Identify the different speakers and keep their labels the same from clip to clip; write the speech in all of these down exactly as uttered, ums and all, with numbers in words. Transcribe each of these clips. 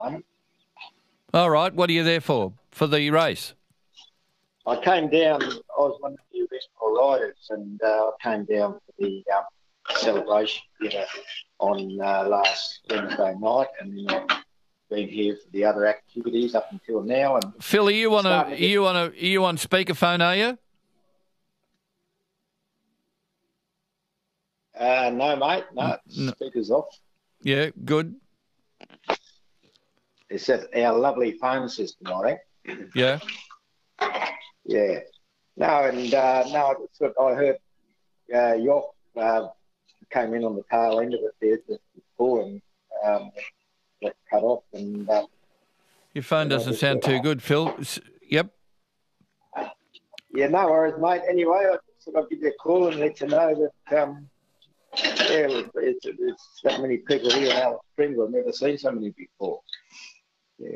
Speaker 1: one.
Speaker 2: All right. What are you there for? For the race?
Speaker 1: I came down. I was one of the original riders, and uh, I came down for the um, celebration dinner on uh, last Wednesday night, and I've been here for the other activities up until now. And
Speaker 2: Phil, are you on a? Are
Speaker 1: get...
Speaker 2: you on a? Are you on speakerphone? Are you?
Speaker 1: Uh, no, mate. No,
Speaker 2: no.
Speaker 1: Speaker's off.
Speaker 2: Yeah, good.
Speaker 1: It's our lovely phone system, I think.
Speaker 2: Yeah.
Speaker 1: Yeah. No, and uh, no, I, just, I heard uh, York uh, came in on the tail end of it there just before and um, got cut off. And uh,
Speaker 2: your phone doesn't sound too good, Phil. Yep.
Speaker 1: Yeah, no worries, mate. Anyway, I thought I'd give you a call and let you know that um, yeah, it's, it's that many people here in Alice Springs. I've never seen so many before. Yeah.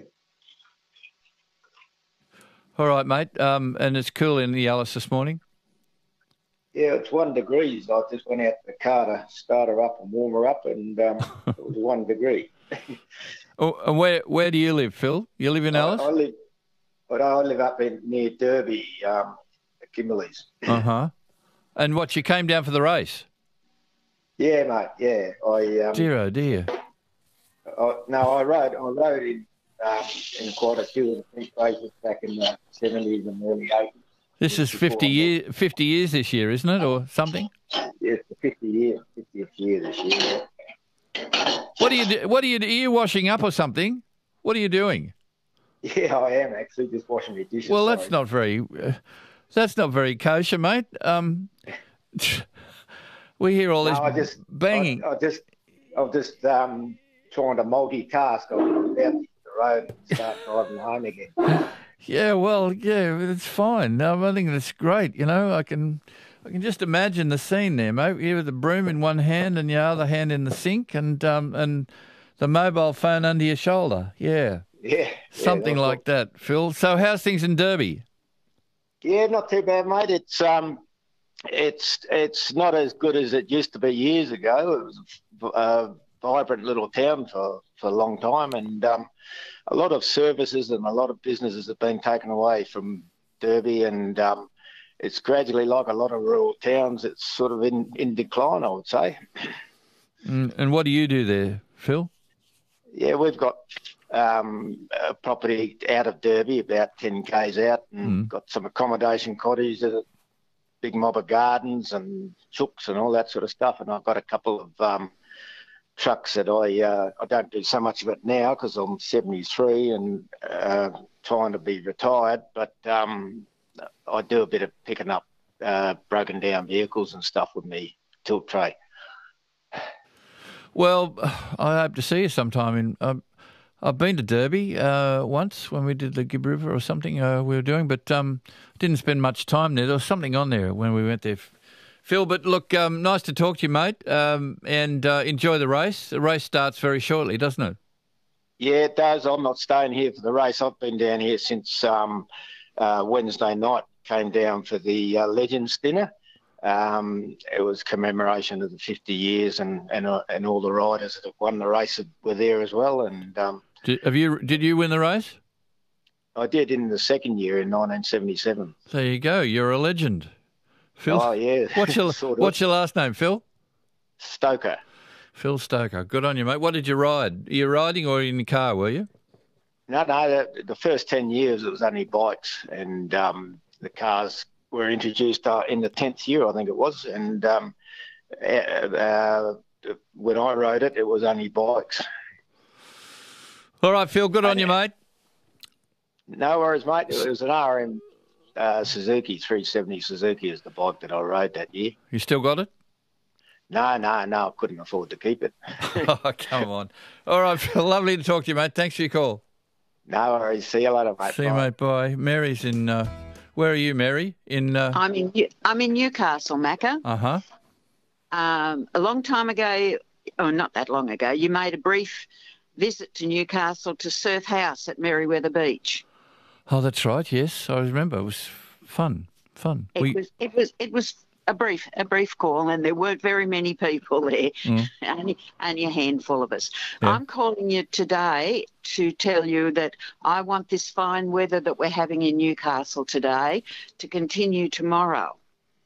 Speaker 2: All right, mate. Um, and it's cool in the Alice this morning?
Speaker 1: Yeah, it's one degrees. I just went out to the car to start her up and warm her up, and um, it was one degree.
Speaker 2: Oh, and where where do you live, Phil? You live in Alice?
Speaker 1: I, I live, but I live up in near Derby, um, at Kimberley's.
Speaker 2: Uh huh. And what? You came down for the race?
Speaker 1: Yeah, mate. Yeah, I. Um,
Speaker 2: dear, oh dear.
Speaker 1: I, no, I rode. I rode in um, in quite a few of the races back in the seventies and early eighties.
Speaker 2: This is fifty years. Fifty years this year, isn't it, or something?
Speaker 1: Yeah, it's the fifty year, fiftieth year this year.
Speaker 2: What are you? Do, what are you? Are you washing up or something? What are you doing?
Speaker 1: Yeah, I am actually just washing the dishes.
Speaker 2: Well,
Speaker 1: sorry.
Speaker 2: that's not very. Uh, that's not very kosher, mate. Um, we hear all
Speaker 1: no,
Speaker 2: this
Speaker 1: I just,
Speaker 2: banging.
Speaker 1: I, I just, I'm just um, trying to multitask. I'm about to hit the road and start driving home again.
Speaker 2: Yeah, well, yeah, it's fine. Um, I think that's great. You know, I can, I can just imagine the scene there, mate. You with the broom in one hand and your other hand in the sink, and um, and the mobile phone under your shoulder. Yeah,
Speaker 1: yeah,
Speaker 2: something
Speaker 1: yeah,
Speaker 2: like
Speaker 1: what...
Speaker 2: that, Phil. So, how's things in Derby?
Speaker 1: Yeah, not too bad, mate. It's um, it's it's not as good as it used to be years ago. It was a vibrant little town for, for a long time, and um, a lot of services and a lot of businesses have been taken away from Derby, and um, it's gradually, like a lot of rural towns, it's sort of in, in decline, I would say.
Speaker 2: Mm, and what do you do there, Phil?
Speaker 1: Yeah, we've got um, a property out of Derby, about ten k's out, and mm. got some accommodation cottages, a big mob of gardens and chooks and all that sort of stuff. And I've got a couple of um, trucks that I uh, I don't do so much of it now because I'm seventy-three and uh, trying to be retired, but um, I do a bit of picking up uh, broken down vehicles and stuff with me tilt tray.
Speaker 2: Well, I hope to see you sometime. In uh, I've been to Derby uh, once when we did the Gibb River or something uh, we were doing, but um, didn't spend much time there. There was something on there when we went there, Phil. But look, um, nice to talk to you, mate, um, and uh, enjoy the race. The race starts very shortly, doesn't it?
Speaker 1: Yeah, it does. I'm not staying here for the race. I've been down here since um, uh, Wednesday night. Came down for the uh, Legends dinner. Um, it was commemoration of the fifty years, and and, uh, and all the riders that have won the race were there as well. And um,
Speaker 2: did, have you? Did you win the race?
Speaker 1: I did in the second year in nineteen seventy-seven.
Speaker 2: There you go. You're a legend, Phil.
Speaker 1: Oh yeah.
Speaker 2: What's your
Speaker 1: sort of.
Speaker 2: What's your last name, Phil?
Speaker 1: Stoker.
Speaker 2: Phil Stoker. Good on you, mate. What did you ride? Are you riding or in the car? Were you?
Speaker 1: No, no. The, the first ten years it was only bikes, and um, the cars were introduced uh, in the tenth year, I think it was, and um, uh, uh, when I rode it, it was only bikes.
Speaker 2: All right, Phil, good on you, mate.
Speaker 1: No worries, mate. It was an R M uh, Suzuki, three seventy Suzuki is the bike that I rode that year.
Speaker 2: You still got it?
Speaker 1: No, no, no, I couldn't afford to keep it.
Speaker 2: Oh, come on. All right, Phil, lovely to talk to you, mate. Thanks for your call.
Speaker 1: No worries. See you later, mate.
Speaker 2: See
Speaker 1: Bye.
Speaker 2: you, mate. Bye. Mary's in... Uh... Where are you, Mary? In uh...
Speaker 3: I'm in I'm in Newcastle, Macca.
Speaker 2: Uh huh.
Speaker 3: Um, a long time ago, or not that long ago, you made a brief visit to Newcastle to Surf House at Merriweather Beach.
Speaker 2: Oh, that's right. Yes, I remember. It was fun. Fun.
Speaker 3: It
Speaker 2: we...
Speaker 3: was. It was. It was a brief a brief call, and there weren't very many people there, mm. only, only a handful of us. Yeah. I'm calling you today to tell you that I want this fine weather that we're having in Newcastle today to continue tomorrow.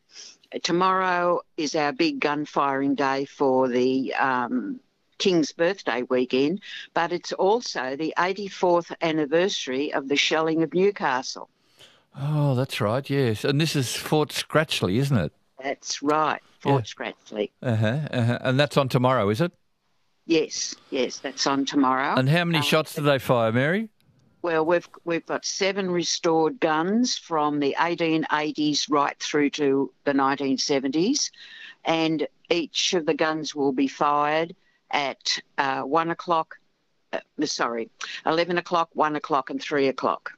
Speaker 3: Tomorrow is our big gun firing day for the um, King's birthday weekend, but it's also the eighty-fourth anniversary of the shelling of Newcastle.
Speaker 2: Oh, that's right, yes. And this is Fort Scratchley, isn't it?
Speaker 3: That's right, Fort yeah. Scratchley.
Speaker 2: Uh-huh, uh-huh. And that's on tomorrow, is it?
Speaker 3: Yes, yes, that's on tomorrow.
Speaker 2: And how many um, shots do they fire, Mary?
Speaker 3: Well, we've we've got seven restored guns from the eighteen eighties right through to the nineteen seventies, and each of the guns will be fired at uh, one o'clock, uh, sorry, eleven o'clock, one o'clock and three o'clock.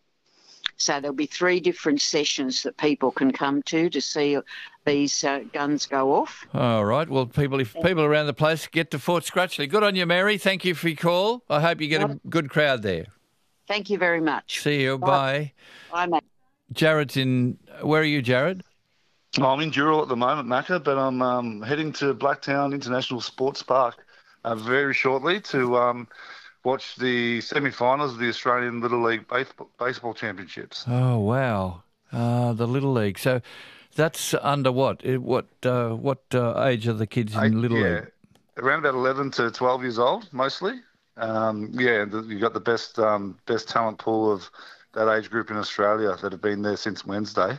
Speaker 3: So there'll be three different sessions that people can come to to see these uh, guns go off.
Speaker 2: All right. Well, people, if people around the place get to Fort Scratchley, good on you, Mary. Thank you for your call. I hope you get a good crowd there.
Speaker 3: Thank you very much.
Speaker 2: See you. Bye.
Speaker 3: Bye, mate.
Speaker 2: Jared's in... Where are you, Jared?
Speaker 4: Oh, I'm in Dural at the moment, Macca, but I'm um, heading to Blacktown International Sports Park uh, very shortly to um, watch the semi-finals of the Australian Little League Baseball, baseball Championships.
Speaker 2: Oh, wow. Uh, the Little League. So that's under what? What uh, what uh, age are the kids in
Speaker 4: I,
Speaker 2: Little
Speaker 4: yeah,
Speaker 2: League?
Speaker 4: Around about eleven to twelve years old, mostly. Um, yeah, you've got the best um, best talent pool of that age group in Australia that have been there since Wednesday.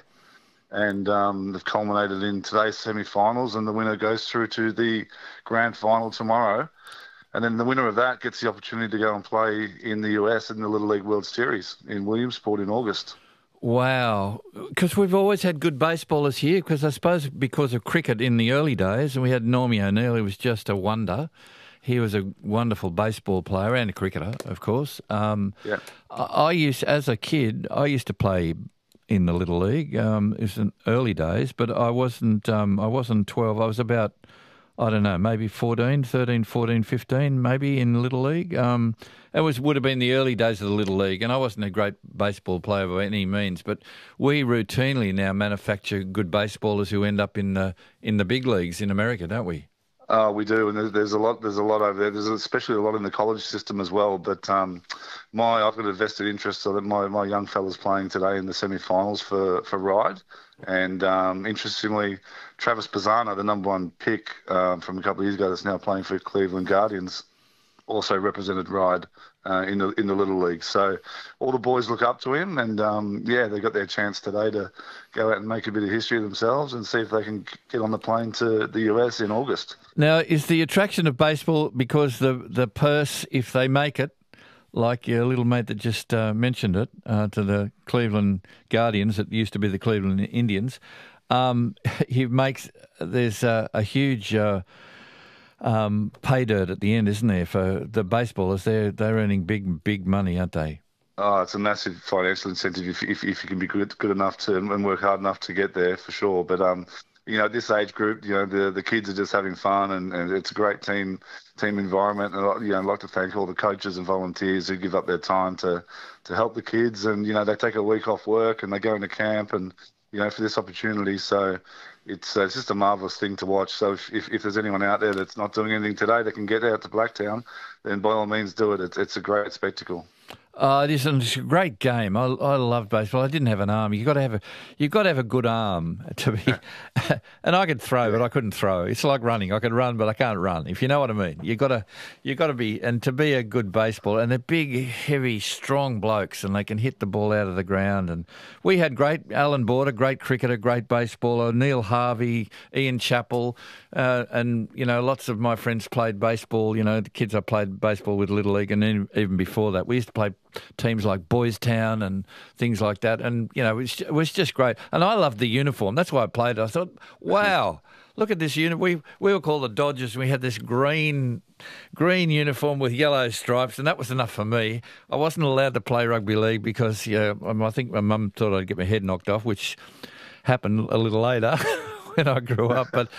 Speaker 4: And um, they've culminated in today's semi-finals, and the winner goes through to the grand final tomorrow. And then the winner of that gets the opportunity to go and play in the U S in the Little League World Series in Williamsport in August.
Speaker 2: Wow. Because we've always had good baseballers here, because I suppose because of cricket in the early days, and we had Normie O'Neill, who was just a wonder. He was a wonderful baseball player and a cricketer, of course. Um,
Speaker 4: yeah.
Speaker 2: I, I used, as a kid, I used to play in the Little League. Um, it was in early days, but I wasn't. Um, I wasn't twelve. I was about, I don't know, maybe fourteen, thirteen, fourteen, fifteen, maybe in the Little League. Um, it was would have been the early days of the Little League, and I wasn't a great baseball player by any means. But we routinely now manufacture good baseballers who end up in the in the big leagues in America, don't we?
Speaker 4: Uh, we do, and there's, there's a lot. There's a lot over there. There's especially a lot in the college system as well. But um, my I've got a vested interest, so that my, my young fella's playing today in the semi-finals for for Ryde, and um, interestingly, Travis Pisano, the number one pick um, from a couple of years ago, that's now playing for Cleveland Guardians, also represented Ryde uh, in the in the Little League. So all the boys look up to him, and um, yeah, they got their chance today to go out and make a bit of history themselves and see if they can get on the plane to the U S in August.
Speaker 2: Now, is the attraction of baseball because the the purse, if they make it, like your little mate that just uh, mentioned it, uh, to the Cleveland Guardians, that used to be the Cleveland Indians, um, he makes there's a, a huge uh, um, pay dirt at the end, isn't there, for the baseballers? They're they're earning big big money, aren't they?
Speaker 4: Oh, it's a massive financial incentive if if, if you can be good good enough to and work hard enough to get there, for sure. But um. You know, this age group, you know, the the kids are just having fun, and, and it's a great team team environment. And, you know, I'd like to thank all the coaches and volunteers who give up their time to, to help the kids. And, you know, they take a week off work and they go into camp and, you know, for this opportunity. So it's, uh, it's just a marvellous thing to watch. So if, if, if there's anyone out there that's not doing anything today that can get out to Blacktown, then by all means do it. It's, it's a great spectacle.
Speaker 2: Oh, it is it's a great game. I, I love baseball. I didn't have an arm. You got to have a you got to have a good arm to be. And I could throw, but I couldn't throw. It's like running. I could run, but I can't run. If you know what I mean. You got to you got to be and to be a good baseball. And they're big, heavy, strong blokes, and they can hit the ball out of the ground. And we had great Alan Border, great cricketer, great baseballer, Neil Harvey, Ian Chappell, uh, and you know lots of my friends played baseball. You know the kids I played baseball with Little League, and then even before that we used to play teams like Boys Town and things like that. And, you know, it was, it was just great. And I loved the uniform. That's why I played it. I thought, wow, look at this uniform. We, we were called the Dodgers, and we had this green green uniform with yellow stripes, and that was enough for me. I wasn't allowed to play rugby league because, yeah, I think my mum thought I'd get my head knocked off, which happened a little later when I grew up. But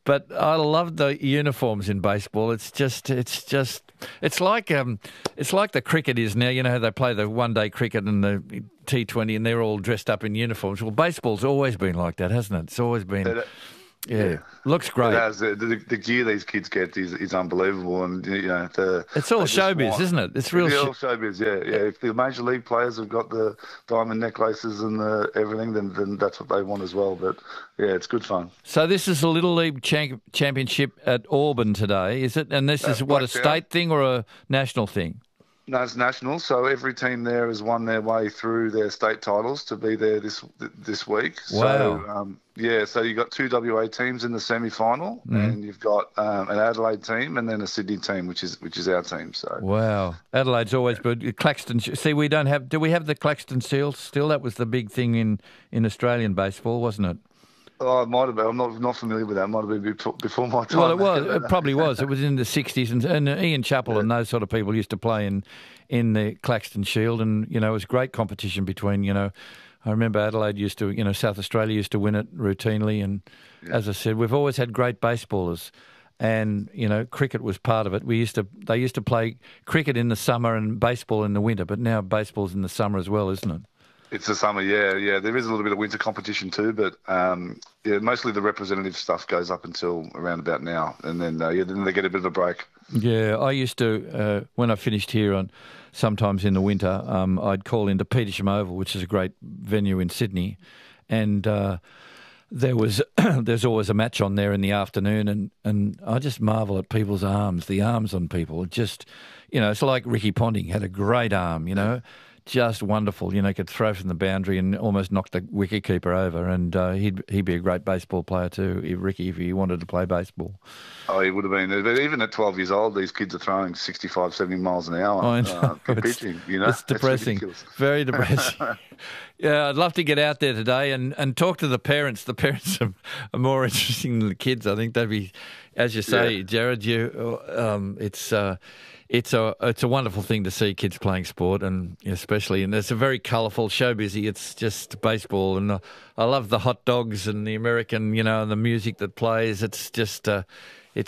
Speaker 2: But I love the uniforms in baseball. It's just, it's just, it's like, um, it's like the cricket is now. You know how they play the one-day cricket and the T twenty, and they're all dressed up in uniforms. Well, baseball's always been like that, hasn't it? It's always been. It, Yeah. yeah, looks great.
Speaker 4: It has, the, the, the gear these kids get is, is unbelievable, and you know the.
Speaker 2: It's all showbiz, want, isn't it? It's real.
Speaker 4: It's all showbiz, yeah, yeah. If the major league players have got the diamond necklaces and the everything, then then that's what they want as well. But yeah, it's good fun.
Speaker 2: So this is a Little League champ- championship at Auburn today, is it? And this
Speaker 4: That's
Speaker 2: is what a
Speaker 4: state
Speaker 2: out. thing or a national thing?
Speaker 4: No, it's national. So every team there has won their way through their state titles to be there this this week.
Speaker 2: Wow.
Speaker 4: So, um, yeah, so you've got two W A teams in the semi-final, mm. and you've got um, an Adelaide team and then a Sydney team, which is which is our team. So
Speaker 2: wow, Adelaide's always good. Claxton. See, we don't have. Do we have the Claxton Seals still? That was the big thing in, in Australian baseball, wasn't it?
Speaker 4: Oh, it might have been. I'm not not familiar with that. It might have been before my time.
Speaker 2: Well, it was. It probably was. It was in the sixties, and, and Ian Chappell yeah. and those sort of people used to play in in the Claxton Shield, and you know it was great competition between. You know, I remember Adelaide used to. You know, South Australia used to win it routinely, and yeah. as I said, we've always had great baseballers, and you know, cricket was part of it. We used to. They used to play cricket in the summer and baseball in the winter, but now baseball's in the summer as well, isn't it?
Speaker 4: It's the summer, yeah, yeah. There is a little bit of winter competition too, but um, yeah, mostly the representative stuff goes up until around about now, and then uh, yeah, then they get a bit of a break.
Speaker 2: Yeah, I used to uh, when I finished here on sometimes in the winter, um, I'd call into Petersham Oval, which is a great venue in Sydney, and uh, there was there's always a match on there in the afternoon, and, and I just marvel at people's arms, the arms on people. Just you know, it's like Ricky Ponting had a great arm, you know. Just wonderful, you know. Could throw from the boundary and almost knock the wicketkeeper over, and uh, he'd he'd be a great baseball player too, if Ricky, if he wanted to play baseball.
Speaker 4: Oh, he would have been. But even at twelve years old, these kids are throwing sixty-five, seventy miles an hour.
Speaker 2: I know.
Speaker 4: Uh, good pitching, you know.
Speaker 2: It's depressing. Very depressing. Yeah, I'd love to get out there today and, and talk to the parents. The parents are, are more interesting than the kids. I think that'd be, as you say, yeah. Jared. You, um, it's. Uh, It's a it's a wonderful thing to see kids playing sport, and especially, and it's a very colourful, show busy. It's just baseball, and I love the hot dogs and the American, you know, and the music that plays. It's just uh,